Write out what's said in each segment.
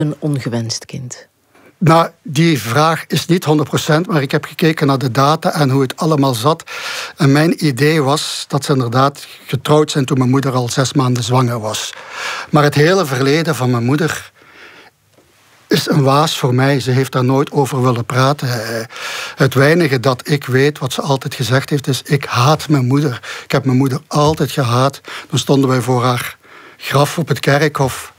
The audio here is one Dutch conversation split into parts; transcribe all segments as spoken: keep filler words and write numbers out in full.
een ongewenst kind? Nou, die vraag is niet honderd procent, maar ik heb gekeken naar de data en hoe het allemaal zat. En mijn idee was dat ze inderdaad getrouwd zijn toen mijn moeder al zes maanden zwanger was. Maar het hele verleden van mijn moeder is een waas voor mij. Ze heeft daar nooit over willen praten. Het weinige dat ik weet, wat ze altijd gezegd heeft, is: ik haat mijn moeder. Ik heb mijn moeder altijd gehaat. Dan stonden wij voor haar graf op het kerkhof.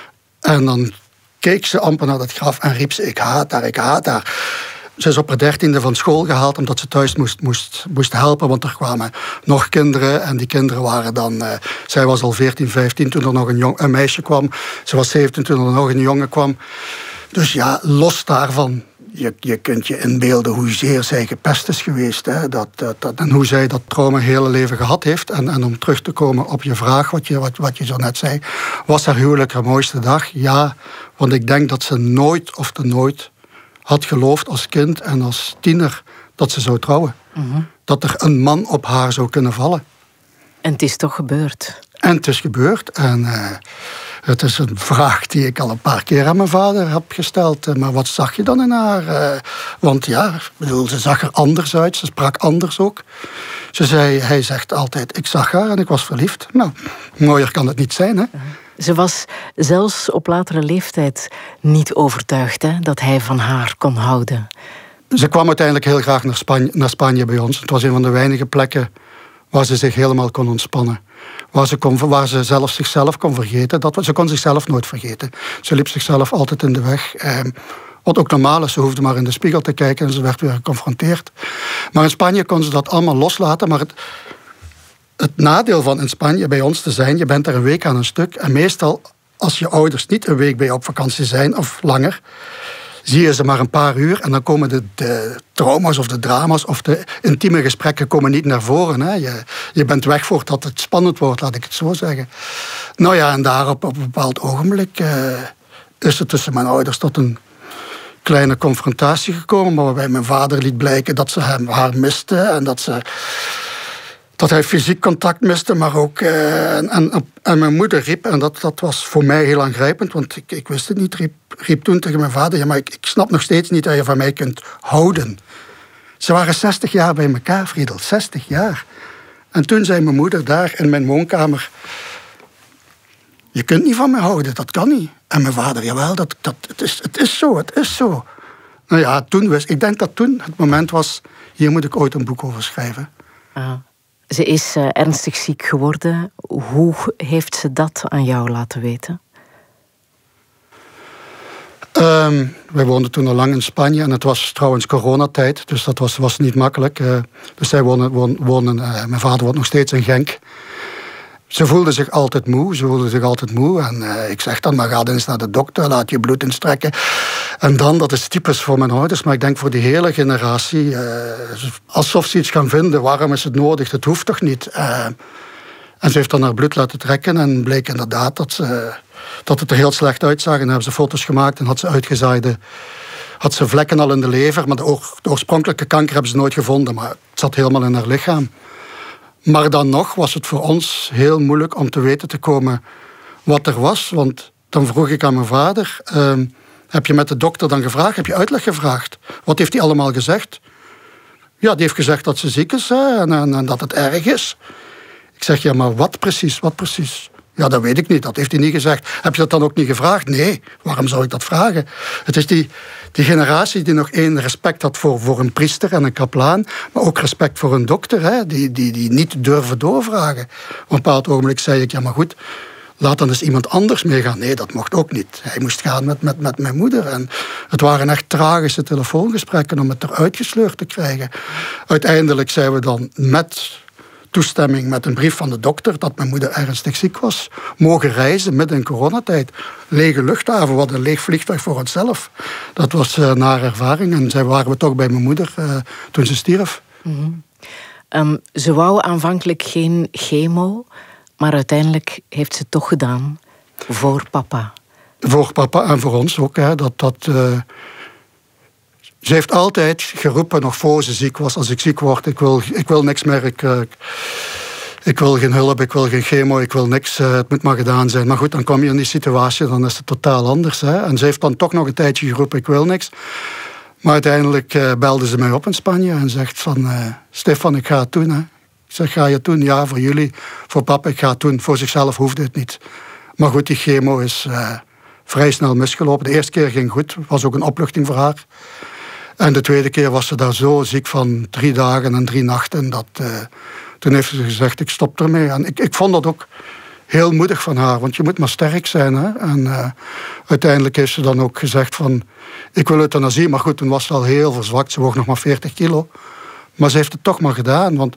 En dan keek ze amper naar dat graf en riep ze: ik haat haar, ik haat haar. Ze is op haar dertiende van school gehaald omdat ze thuis moest, moest, moest helpen, want er kwamen nog kinderen en die kinderen waren dan... Uh, zij was al veertien, vijftien toen er nog een, jong, een meisje kwam. Ze was zeventien toen er nog een jongen kwam. Dus ja, los daarvan, je, je kunt je inbeelden hoezeer zij gepest is geweest. Hè? Dat, dat, dat, en hoe zij dat trauma haar hele leven gehad heeft. En, en om terug te komen op je vraag, wat je, wat, wat je zo net zei, was haar huwelijk haar mooiste dag? Ja, want ik denk dat ze nooit of te nooit had geloofd als kind en als tiener dat ze zou trouwen. Mm-hmm. Dat er een man op haar zou kunnen vallen. En het is toch gebeurd? En het is gebeurd. En uh, het is een vraag die ik al een paar keer aan mijn vader heb gesteld. Uh, maar wat zag je dan in haar? Uh, want ja, ik bedoel, ze zag er anders uit. Ze sprak anders ook. Ze zei, hij zegt altijd, ik zag haar en ik was verliefd. Nou, mooier kan het niet zijn, hè? Uh-huh. Ze was zelfs op latere leeftijd niet overtuigd, hè, dat hij van haar kon houden. Ze kwam uiteindelijk heel graag naar Spanje, naar Spanje bij ons. Het was een van de weinige plekken waar ze zich helemaal kon ontspannen. Waar ze, kon, waar ze zelf zichzelf kon vergeten. Dat, ze kon zichzelf nooit vergeten. Ze liep zichzelf altijd in de weg. Eh, wat ook normaal is, ze hoefde maar in de spiegel te kijken en ze werd weer geconfronteerd. Maar in Spanje kon ze dat allemaal loslaten. Maar het, het nadeel van in Spanje bij ons te zijn, je bent er een week aan een stuk. En meestal, als je ouders niet een week bij je op vakantie zijn of langer, zie je ze maar een paar uur en dan komen de, de trauma's of de drama's of de intieme gesprekken komen niet naar voren. Hè. Je, je bent weg voordat het spannend wordt, laat ik het zo zeggen. Nou ja, en daarop op een bepaald ogenblik uh, is het tussen mijn ouders tot een kleine confrontatie gekomen, waarbij mijn vader liet blijken dat ze hem, haar miste en dat ze... dat hij fysiek contact miste, maar ook... Uh, en, en, en mijn moeder riep, en dat, dat was voor mij heel aangrijpend, want ik, ik wist het niet, riep, riep toen tegen mijn vader: ja, maar ik, ik snap nog steeds niet dat je van mij kunt houden. Ze waren zestig jaar bij elkaar, Friedel, zestig jaar. En toen zei mijn moeder daar in mijn woonkamer: je kunt niet van me houden, dat kan niet. En mijn vader: jawel, dat, dat, het, is, het is zo, het is zo. Nou ja, toen wist ik, denk dat toen het moment was, hier moet ik ooit een boek over schrijven. Ah. Ze is uh, ernstig ziek geworden. Hoe heeft ze dat aan jou laten weten? Um, wij woonden toen al lang in Spanje en het was trouwens coronatijd, dus dat was, was niet makkelijk. Uh, dus zij wonen, wonen, wonen uh, mijn vader woont nog steeds in Genk. Ze voelde zich altijd moe, ze voelde zich altijd moe. En uh, ik zeg dan, maar ga dan eens naar de dokter, laat je bloed instrekken. En dan, dat is typisch voor mijn ouders, maar ik denk voor die hele generatie, Uh, alsof ze iets gaan vinden, waarom is het nodig, dat hoeft toch niet. Uh, en ze heeft dan haar bloed laten trekken en bleek inderdaad dat, ze, dat het er heel slecht uitzag. En dan hebben ze foto's gemaakt en had ze uitgezaaide, had ze vlekken al in de lever. Maar de, oor, de oorspronkelijke kanker hebben ze nooit gevonden, maar het zat helemaal in haar lichaam. Maar dan nog was het voor ons heel moeilijk om te weten te komen wat er was. Want dan vroeg ik aan mijn vader, Uh, heb je met de dokter dan gevraagd? Heb je uitleg gevraagd? Wat heeft hij allemaal gezegd? Ja, die heeft gezegd dat ze ziek is, hè, en, en, en dat het erg is. Ik zeg, ja, maar wat precies? Wat precies? Ja, dat weet ik niet. Dat heeft hij niet gezegd. Heb je dat dan ook niet gevraagd? Nee, waarom zou ik dat vragen? Het is die, die generatie die nog één respect had voor, voor een priester en een kaplaan, maar ook respect voor een dokter, hè, die, die, die niet durven doorvragen. Op een bepaald ogenblik zei ik, ja, maar goed, laat dan eens iemand anders meegaan. Nee, dat mocht ook niet. Hij moest gaan met, met, met mijn moeder. En het waren echt tragische telefoongesprekken om het eruit gesleurd te krijgen. Uiteindelijk zijn we dan met toestemming, met een brief van de dokter, dat mijn moeder ernstig ziek was, mogen reizen midden in coronatijd. Lege luchthaven, wat een leeg vliegtuig voor onszelf. Dat was uh, naar ervaring. En zij waren we toch bij mijn moeder uh, toen ze stierf. Mm-hmm. um, ze wou aanvankelijk geen chemo, maar uiteindelijk heeft ze het toch gedaan voor papa. Voor papa en voor ons ook. Hè, dat, dat, uh, ze heeft altijd geroepen, nog voor ze ziek was, als ik ziek word, ik wil, ik wil niks meer. Ik, uh, ik wil geen hulp, ik wil geen chemo, ik wil niks, uh, het moet maar gedaan zijn. Maar goed, dan kom je in die situatie, dan is het totaal anders. Hè? En ze heeft dan toch nog een tijdje geroepen, ik wil niks. Maar uiteindelijk uh, belde ze mij op in Spanje en zegt van, uh, Stefan, ik ga het doen. Hè? Ik zeg, ga je het doen? Ja, voor jullie, voor papa, ik ga het doen. Voor zichzelf hoefde het niet. Maar goed, die chemo is uh, vrij snel misgelopen. De eerste keer ging goed, was ook een opluchting voor haar. En de tweede keer was ze daar zo ziek van drie dagen en drie nachten. Dat, uh, toen heeft ze gezegd, ik stop ermee. En ik, ik vond dat ook heel moedig van haar, want je moet maar sterk zijn. Hè? En uh, uiteindelijk heeft ze dan ook gezegd van, ik wil euthanasie. Maar goed, toen was ze al heel verzwakt. Ze woog nog maar veertig kilo. Maar ze heeft het toch maar gedaan. Want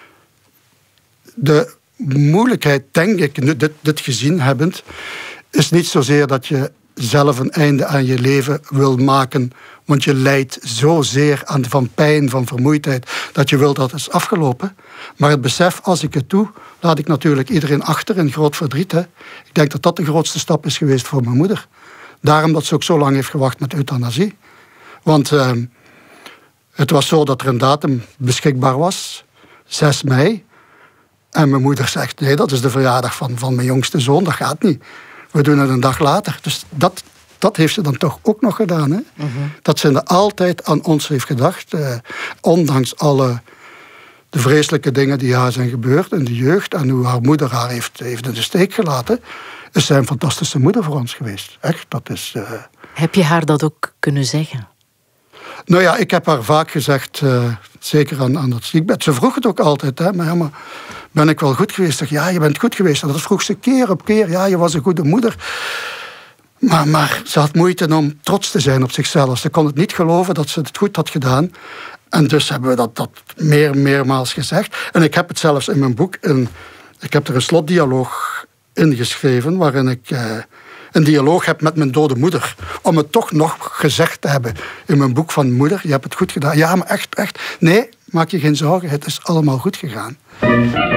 de moeilijkheid, denk ik, nu dit, dit gezien hebbend, is niet zozeer dat je zelf een einde aan je leven wil maken, want je lijdt zozeer aan van pijn, van vermoeidheid, dat je wilt dat het is afgelopen. Maar het besef, als ik het doe, laat ik natuurlijk iedereen achter in groot verdriet. Hè. Ik denk dat dat de grootste stap is geweest voor mijn moeder. Daarom dat ze ook zo lang heeft gewacht met euthanasie. Want uh, het was zo dat er een datum beschikbaar was, zes mei. En mijn moeder zegt, nee, dat is de verjaardag van, van mijn jongste zoon, dat gaat niet. We doen het een dag later. Dus dat, dat heeft ze dan toch ook nog gedaan. Hè? Mm-hmm. Dat ze altijd aan ons heeft gedacht. Eh, ondanks alle de vreselijke dingen die haar zijn gebeurd in de jeugd. En hoe haar moeder haar heeft, heeft in de steek gelaten. Is zij een fantastische moeder voor ons geweest. Echt, dat is... Uh... Heb je haar dat ook kunnen zeggen? Nou ja, ik heb haar vaak gezegd, uh, zeker aan, aan dat ziekbed. Ze vroeg het ook altijd, hè, maar, ja, maar ben ik wel goed geweest? Zeg, ja, je bent goed geweest. En dat vroeg ze keer op keer. Ja, je was een goede moeder. Maar, maar ze had moeite om trots te zijn op zichzelf. Ze kon het niet geloven dat ze het goed had gedaan. En dus hebben we dat, dat meer, meermaals gezegd. En ik heb het zelfs in mijn boek, in, ik heb er een slotdialoog in geschreven, waarin ik uh, een dialoog heb met mijn dode moeder. Om het toch nog gezegd te hebben in mijn boek van, moeder, je hebt het goed gedaan. Ja, maar echt, echt. Nee, maak je geen zorgen, het is allemaal goed gegaan.